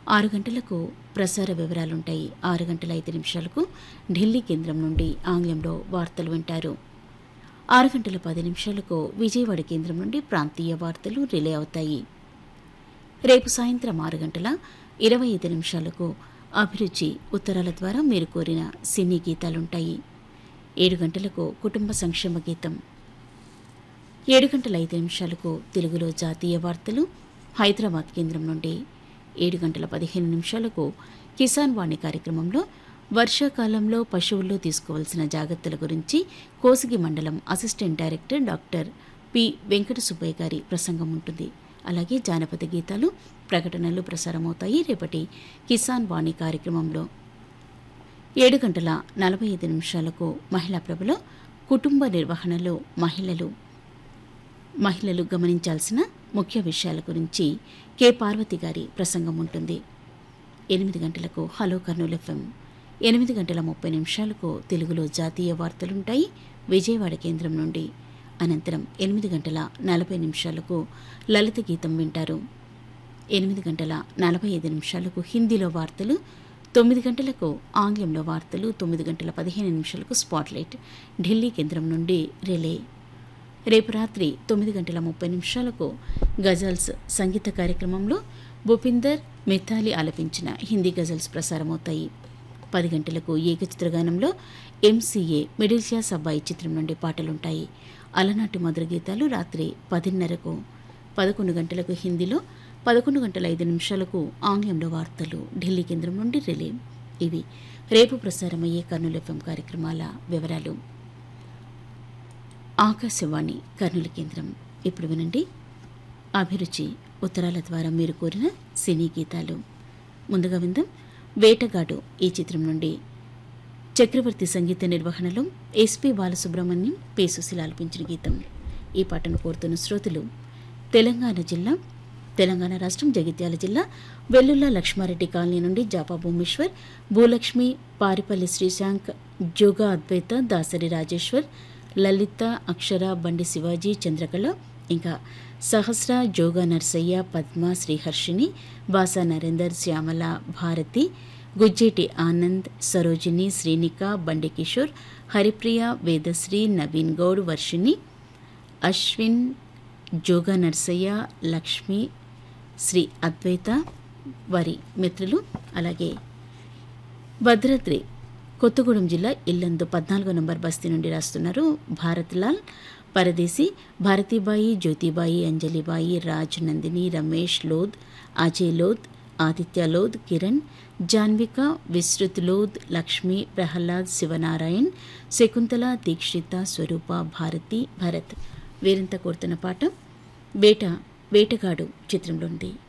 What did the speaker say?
6 గంటలకు ప్రసార వివరాలుంటాయి. 6 గంటల 5 నిమిషాలకు ఢిల్లీ కేంద్రం నుండి ఆంగ్లంలో వార్తలు వింటారు. 6 గంటల 10 నిమిషాలకు విజయవాడ కేంద్రం నుండి ప్రాంతీయ వార్తలు రిలే అవుతాయి. రేపు సాయంత్రం 6 గంటల 25 నిమిషాలకు అభిరుచి ఉత్తరాల ద్వారా మీరు కోరిన సినీ గీతాలుంటాయి. 7 గంటలకు కుటుంబ సంక్షేమ గీతం. 7 గంటల 5 నిమిషాలకు తెలుగులో జాతీయ వార్తలు హైదరాబాద్ కేంద్రం నుండి. 7 గంటల 15 నిమిషాలకు కిసాన్ వాణి కార్యక్రమంలో వర్షాకాలంలో పశువుల్లో తీసుకోవాల్సిన జాగ్రత్తల గురించి కోసిగి మండలం assistant director doctor P Venkata Subbaiah గారి ప్రసంగం ఉంటుంది. అలాగే జానపద గీతాలు, ప్రకటనలు ప్రసారమవుతాయి రేపటి కిసాన్ వాణి కార్యక్రమంలో. 7 గంటల 45 నిమిషాలకు మహిళా ప్రభలో కుటుంబ నిర్వహణలో మహిళలు గమనించాల్సిన ముఖ్య విషయాల గురించి కె పార్వతి గారి ప్రసంగం ఉంటుంది. 8 గంటలకు హలో కర్నూలు ఎఫ్ఎం. 8 గంటల 30 నిమిషాలకు తెలుగులో జాతీయ వార్తలుంటాయి విజయవాడ కేంద్రం నుండి. అనంతరం 8 గంటల 40 నిమిషాలకు లలిత గీతం వింటారు. 8 గంటల 45 నిమిషాలకు హిందీలో వార్తలు, 9 గంటలకు ఆంగ్లంలో వార్తలు, 9 గంటల 15 నిమిషాలకు స్పాట్లైట్ ఢిల్లీ కేంద్రం నుండి రిలే. రేపు రాత్రి 9 గంటల 30 నిమిషాలకు గజల్స్ సంగీత కార్యక్రమంలో భూపిందర్ మిథాలి ఆలపించిన హిందీ గజల్స్ ప్రసారమవుతాయి. 10 గంటలకు ఏకచిత్రగానంలో ఎంసీఏ మిడిల్ క్లాస్ అబ్బాయి చిత్రం నుండి పాటలుంటాయి. అలనాటి మధుర గీతాలు రాత్రి 10:30కు. 11 గంటలకు హిందీలో, 11 గంటల 5 నిమిషాలకు ఆంగ్లంలో వార్తలు ఢిల్లీ కేంద్రం నుండి రిలే. ఇవి రేపు ప్రసారమయ్యే కర్నూలు ఎఫ్ఎం కార్యక్రమాల వివరాలు. ఆకాశవాణి కర్నూలు కేంద్రం. ఇప్పుడు వినండి అభిరుచి ఉత్తరాల ద్వారా మీరు కోరిన సినీ గీతాలు. ముందుగా విందాం వేటగాడు ఈ చిత్రం నుండి చక్రవర్తి సంగీత నిర్వహణలో ఎస్పి బాలసుబ్రహ్మణ్యం, పి సుశీల ఆలపించిన గీతం. ఈ పాటను కోరుతున్న శ్రోతలు తెలంగాణ రాష్ట్రం జగిత్యాల జిల్లా వెల్లుల్లా లక్ష్మారెడ్డి కాలనీ నుండి జాపా భూమేశ్వర్, భూలక్ష్మి, పారిపల్లి శ్రీశాంక్, జోగా అద్వైత, దాసరి రాజేశ్వర్, లలిత, అక్షర, బండి శివాజీ, చంద్రకళ, ఇంకా సహస్ర, జోగా నర్సయ్య, పద్మ, శ్రీహర్షిని, బాసా నరేందర్, శ్యామల, భారతి, గుజ్జేటి ఆనంద్, సరోజిని, శ్రీనిక, బండి కిషోర్, హరిప్రియ, వేదశ్రీ, నవీన్ గౌడ్, వర్షిణి, అశ్విన్, జోగా నర్సయ్య, లక్ష్మి, శ్రీ అద్వైత, వారి మిత్రులు. అలాగే భద్రాద్రి కొత్తగూడెం జిల్లా ఇల్లందు 14వ నంబర్ బస్తీ నుండి రాస్తున్నారు భారత్ లాల్, పరదేశీ, భారతీబాయి, జ్యోతిబాయి, అంజలిబాయి, రాజ్, నందిని, రమేష్ లోద్, అజయ్ లోద్, ఆదిత్య లోద్, కిరణ్, జాన్విక, విస్తృత్ లోద్, లక్ష్మి, ప్రహ్లాద్, శివనారాయణ్, శకుంతల, దీక్షిత, స్వరూప, భారతి, భరత్ వీరంతా కోరుతున్న పాట వేటగాడు చిత్రంలో ఉంది.